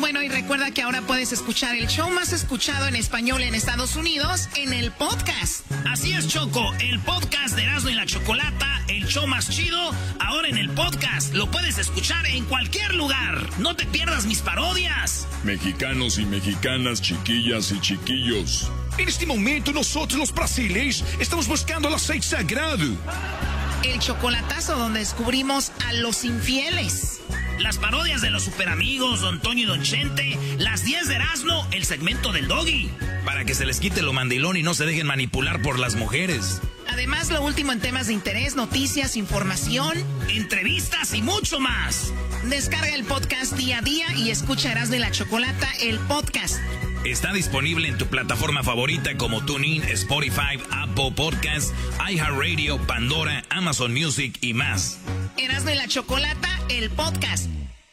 Bueno, y recuerda que ahora puedes escuchar el show más escuchado en español en Estados Unidos en el podcast. Así es, Choco, el podcast de Erasmo y la Chocolata, el show más chido, ahora en el podcast. Lo puedes escuchar en cualquier lugar. No te pierdas mis parodias. Mexicanos y mexicanas, chiquillas y chiquillos. En este momento nosotros los brasileños estamos buscando el aceite sagrado. El chocolatazo donde descubrimos a los infieles. Las parodias de los superamigos, Don Toño y Don Chente, las 10 de Erasmo, el segmento del Doggy. Para que se les quite lo mandilón y no se dejen manipular por las mujeres. Además, lo último en temas de interés, noticias, información, entrevistas y mucho más. Descarga el podcast día a día y escucha Erasmo y la Chocolata, el podcast. Está disponible en tu plataforma favorita como TuneIn, Spotify, Apple Podcasts, iHeartRadio, Pandora, Amazon Music y más. Erasmo y la Chocolata, el podcast.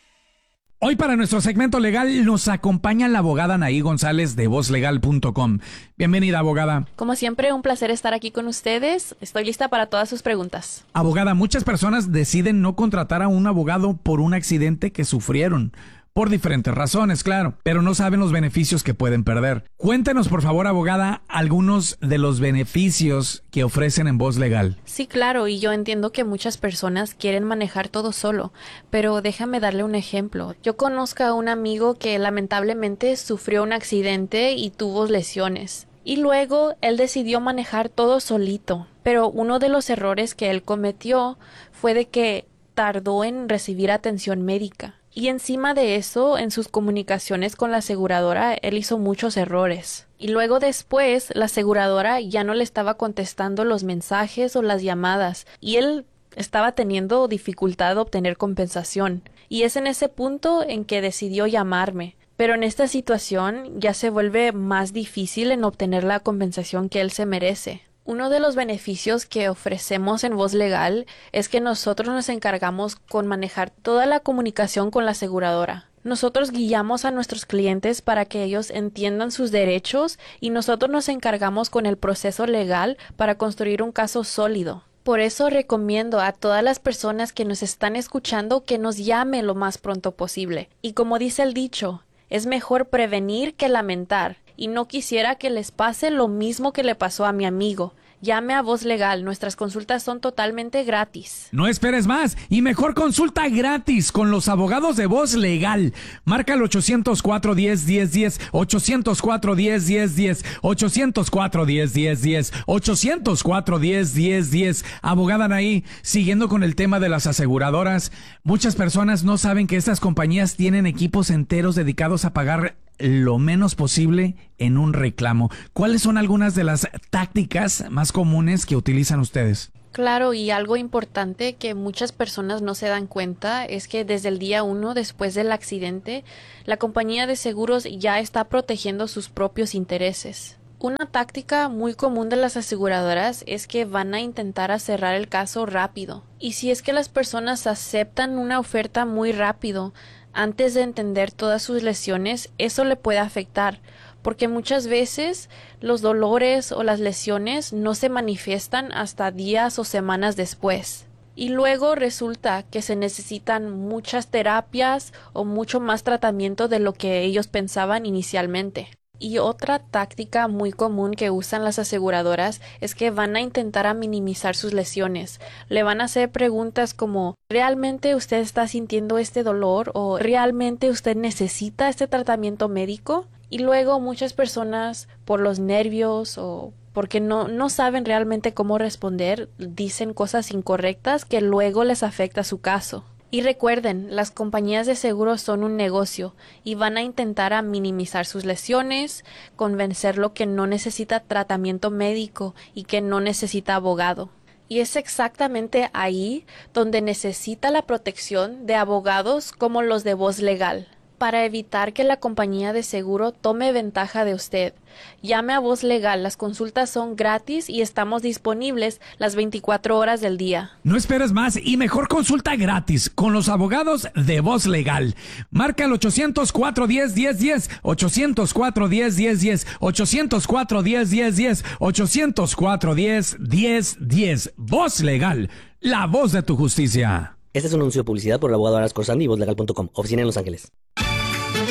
Hoy para nuestro segmento legal nos acompaña la abogada Anaí González de vozlegal.com. Bienvenida, abogada. Como siempre, un placer estar aquí con ustedes. Estoy lista para todas sus preguntas. Abogada, muchas personas deciden no contratar a un abogado por un accidente que sufrieron. Por diferentes razones, claro, pero no saben los beneficios que pueden perder. Cuéntenos, por favor, abogada, algunos de los beneficios que ofrecen en Voz Legal. Sí, claro, y yo entiendo que muchas personas quieren manejar todo solo, pero déjame darle un ejemplo. Yo conozco a un amigo que lamentablemente sufrió un accidente y tuvo lesiones. Y luego él decidió manejar todo solito, pero uno de los errores que él cometió fue de que tardó en recibir atención médica. Y encima de eso, en sus comunicaciones con la aseguradora, él hizo muchos errores. Y luego después, la aseguradora ya no le estaba contestando los mensajes o las llamadas, y él estaba teniendo dificultad de obtener compensación. Y es en ese punto en que decidió llamarme. Pero en esta situación ya se vuelve más difícil en obtener la compensación que él se merece. Uno de los beneficios que ofrecemos en Voz Legal es que nosotros nos encargamos con manejar toda la comunicación con la aseguradora. Nosotros guiamos a nuestros clientes para que ellos entiendan sus derechos y nosotros nos encargamos con el proceso legal para construir un caso sólido. Por eso recomiendo a todas las personas que nos están escuchando que nos llamen lo más pronto posible. Y como dice el dicho, es mejor prevenir que lamentar. Y no quisiera que les pase lo mismo que le pasó a mi amigo. Llame a Voz Legal, nuestras consultas son totalmente gratis. No esperes más y mejor consulta gratis con los abogados de Voz Legal. Marca el 804-10-10-10, 804-10-10-10, 804-10-10-10, 804-10-10-10. Abogada Anaí, siguiendo con el tema de las aseguradoras, muchas personas no saben que estas compañías tienen equipos enteros dedicados a pagar lo menos posible en un reclamo. ¿Cuáles son algunas de las tácticas más comunes que utilizan ustedes? Claro, y algo importante que muchas personas no se dan cuenta es que desde el día 1 después del accidente, la compañía de seguros ya está protegiendo sus propios intereses. Una táctica muy común de las aseguradoras es que van a intentar cerrar el caso rápido. Y si es que las personas aceptan una oferta muy rápido, antes de entender todas sus lesiones, eso le puede afectar, porque muchas veces los dolores o las lesiones no se manifiestan hasta días o semanas después. Y luego resulta que se necesitan muchas terapias o mucho más tratamiento de lo que ellos pensaban inicialmente. Y otra táctica muy común que usan las aseguradoras es que van a intentar minimizar sus lesiones. Le van a hacer preguntas como ¿realmente usted está sintiendo este dolor? ¿O realmente usted necesita este tratamiento médico? Y luego muchas personas por los nervios o porque no saben realmente cómo responder, dicen cosas incorrectas que luego les afecta su caso. Y recuerden, las compañías de seguros son un negocio y van a intentar minimizar sus lesiones, convencerlo que no necesita tratamiento médico y que no necesita abogado. Y es exactamente ahí donde necesita la protección de abogados como los de Voz Legal, para evitar que la compañía de seguro tome ventaja de usted. Llame a Voz Legal, las consultas son gratis y estamos disponibles las 24 horas del día. No esperes más y mejor consulta gratis con los abogados de Voz Legal. Marca el 804-10-10-10, 804-10-10-10, 804-10-10-10, 804-10-10-10. Voz Legal, la voz de tu justicia. Este es un anuncio de publicidad por el abogado Aras Corsandi y vozlegal.com, oficina en Los Ángeles.